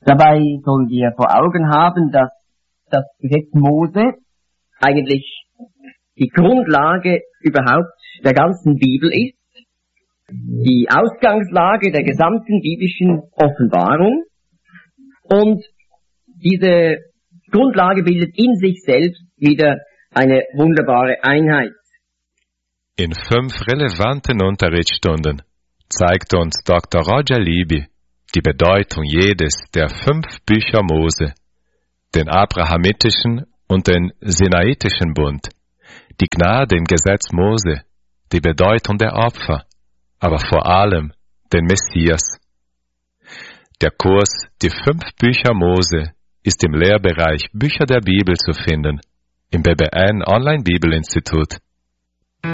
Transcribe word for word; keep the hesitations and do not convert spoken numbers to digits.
Dabei sollen wir vor Augen haben, dass das Gesetz Mose eigentlich die Grundlage überhaupt der ganzen Bibel ist, die Ausgangslage der gesamten biblischen Offenbarung, und diese Grundlage bildet in sich selbst wieder eine wunderbare Einheit. In fünf relevanten Unterrichtsstunden zeigt uns Doktor Roger Libby die Bedeutung jedes der fünf Bücher Mose, den abrahamitischen und den sinaitischen Bund, die Gnade im Gesetz Mose, die Bedeutung der Opfer, aber vor allem den Messias. Der Kurs Die fünf Bücher Mose ist im Lehrbereich Bücher der Bibel zu finden, im B B N Online Bibelinstitut.